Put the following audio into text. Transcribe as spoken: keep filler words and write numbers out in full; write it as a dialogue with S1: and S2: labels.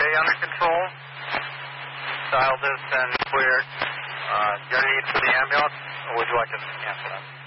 S1: under control. Dial this and cleared. Uh, do you need for the ambulance, or would you like us to cancel that?